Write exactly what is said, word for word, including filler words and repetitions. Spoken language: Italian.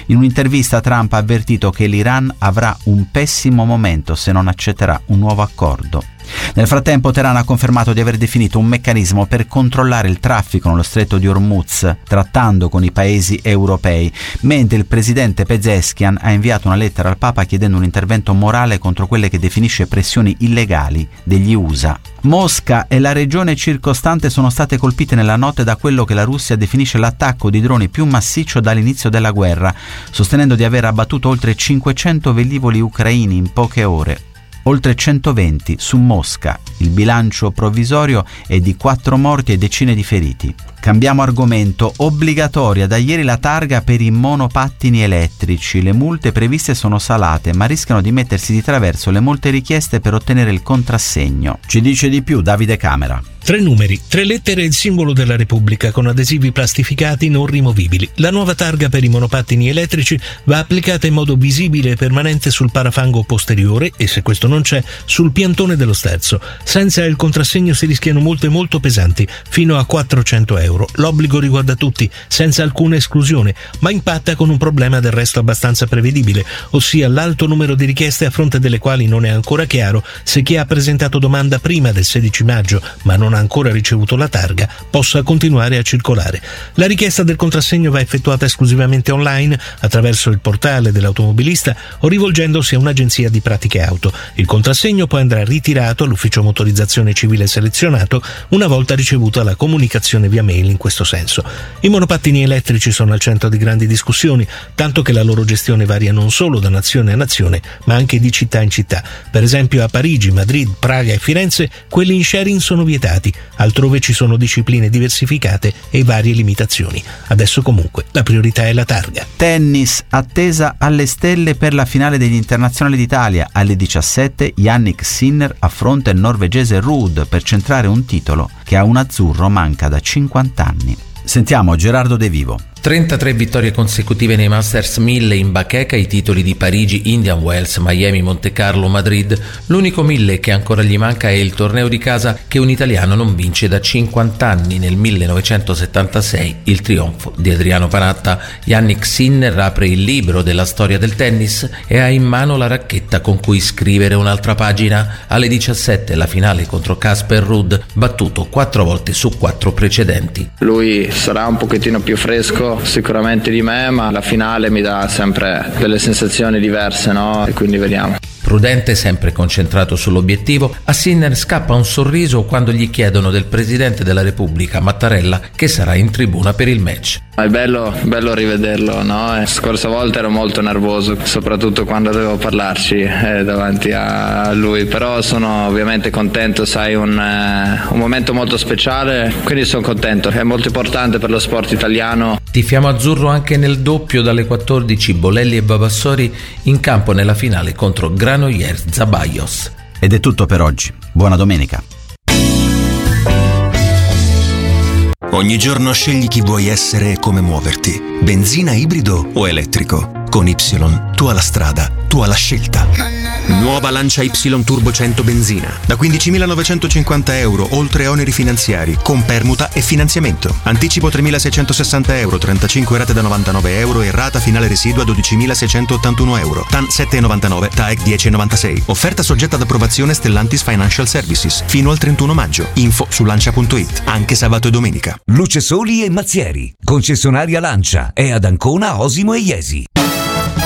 In un'intervista Trump ha avvertito che l'Iran avrà un pessimo momento se non accetterà un nuovo accordo. Nel frattempo Teheran ha confermato di aver definito un meccanismo per controllare il traffico nello stretto di Hormuz, trattando con i paesi europei, mentre il presidente Pezeshkian ha inviato una lettera al Papa chiedendo un intervento morale contro quelle che definisce pressioni illegali degli U S A. Mosca e la regione circostante sono state colpite nella notte da quello che la Russia definisce l'attacco di droni più massiccio dall'inizio della guerra, sostenendo di aver abbattuto oltre cinquecento velivoli ucraini in poche ore. Oltre centoventi su Mosca. Il bilancio provvisorio è di quattro morti e decine di feriti. Cambiamo argomento. Obbligatoria da ieri la targa per i monopattini elettrici. Le multe previste sono salate, ma rischiano di mettersi di traverso le molte richieste per ottenere il contrassegno. Ci dice di più Davide Camera. Tre numeri, tre lettere e il simbolo della Repubblica con adesivi plastificati non rimovibili. La nuova targa per i monopattini elettrici va applicata in modo visibile e permanente sul parafango posteriore e, se questo non c'è, sul piantone dello sterzo. Senza il contrassegno si rischiano multe molto pesanti, fino a quattrocento euro. L'obbligo riguarda tutti, senza alcuna esclusione, ma impatta con un problema del resto abbastanza prevedibile, ossia l'alto numero di richieste a fronte delle quali non è ancora chiaro se chi ha presentato domanda prima del sedici maggio, ma non ha ancora ricevuto la targa, possa continuare a circolare. La richiesta del contrassegno va effettuata esclusivamente online attraverso il portale dell'automobilista o rivolgendosi a un'agenzia di pratiche auto. Il contrassegno poi andrà ritirato all'ufficio motorizzazione civile selezionato una volta ricevuta la comunicazione via mail in questo senso. I monopattini elettrici sono al centro di grandi discussioni, tanto che la loro gestione varia non solo da nazione a nazione, ma anche di città in città. Per esempio a Parigi, Madrid, Praga e Firenze quelli in sharing sono vietati. Altrove ci sono discipline diversificate e varie limitazioni. Adesso comunque la priorità è la targa. Tennis, attesa alle stelle per la finale degli internazionali d'Italia. Alle diciassette Jannik Sinner affronta il norvegese Ruud per centrare un titolo che a un azzurro manca da cinquanta anni. Sentiamo Gerardo De Vivo. trentatré vittorie consecutive nei Masters mille in bacheca, i titoli di Parigi, Indian Wells, Miami, Monte Carlo, Madrid. L'unico mille che ancora gli manca è il torneo di casa che un italiano non vince da cinquanta anni, nel millenovecentosettantasei, il trionfo di Adriano Panatta. Jannik Sinner apre il libro della storia del tennis e ha in mano la racchetta con cui scrivere un'altra pagina. Alle diciassette la finale contro Casper Ruud, battuto quattro volte su quattro precedenti. Lui sarà un pochettino più fresco sicuramente di me, ma la finale mi dà sempre delle sensazioni diverse, no? E quindi vediamo. Prudente, sempre concentrato sull'obiettivo, a Sinner scappa un sorriso quando gli chiedono del Presidente della Repubblica, Mattarella, che sarà in tribuna per il match. È bello, bello rivederlo, no? Scorsa volta ero molto nervoso, soprattutto quando dovevo parlarci eh, davanti a lui, però sono ovviamente contento, sai, un, eh, un momento molto speciale, quindi sono contento, è molto importante per lo sport italiano. Tifiamo azzurro anche nel doppio dalle quattordici, Bolelli e Babassori in campo nella finale contro Granollers Zaballos. Ed è tutto per oggi. Buona domenica. Ogni giorno scegli chi vuoi essere e come muoverti. Benzina, ibrido o elettrico. Con Y, tu alla strada, tu alla scelta. Nuova Lancia Y Turbo cento benzina. Da quindicimilanovecentocinquanta euro, oltre oneri finanziari, con permuta e finanziamento. Anticipo tremilaseicentosessanta euro, trentacinque rate da novantanove euro e rata finale residua dodicimilaseicentottantuno euro. T A N sette virgola novantanove, T A E C dieci virgola novantasei. Offerta soggetta ad approvazione Stellantis Financial Services. Fino al trentuno maggio. Info su lancia punto it. Anche sabato e domenica. Luce Soli e Mazzieri. Concessionaria Lancia. È ad Ancona, Osimo e Iesi.